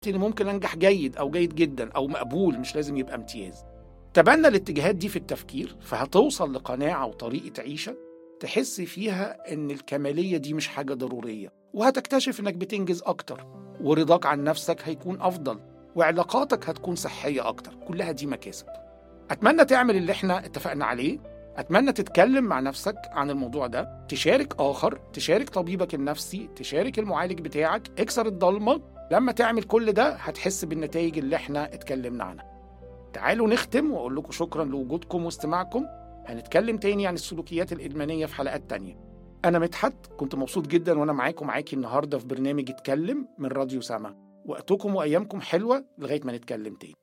إن ممكن أنجح جيد أو جيد جدا أو مقبول، مش لازم يبقى امتياز. تبنى الاتجاهات دي في التفكير، فهتوصل لقناعة وطريقة عيشة تحس فيها إن الكمالية دي مش حاجة ضرورية، وهتكتشف إنك بتنجز أكتر، ورضاك عن نفسك هيكون أفضل، وعلاقاتك هتكون صحية أكتر. كلها دي مكاسب. أتمنى تعمل اللي احنا اتفقنا عليه. أتمنى تتكلم مع نفسك عن الموضوع ده، تشارك آخر، تشارك طبيبك النفسي، تشارك المعالج بتاعك، اكسر الضلمة. لما تعمل كل ده هتحس بالنتائج اللي احنا اتكلمنا عنها. تعالوا نختم وأقول لكم شكرا لوجودكم واستماعكم. هنتكلم تاني عن السلوكيات الإدمانية في حلقات تانية. أنا مدحت، كنت مبسوط جدا وأنا معاكي النهاردة في برنامج اتكلم من راديو سما. وقتكم وأيامكم حلوة لغاية ما نتكلم تاني.